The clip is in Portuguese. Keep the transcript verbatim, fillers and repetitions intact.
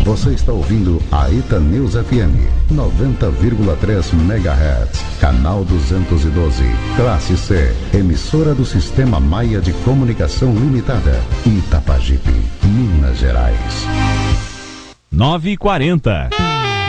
Você está ouvindo a Eta News F M, noventa vírgula três megahertz, canal duzentos e doze, classe C, emissora do Sistema Maia de Comunicação Limitada, Itapajipe, Minas Gerais. nove e quarenta.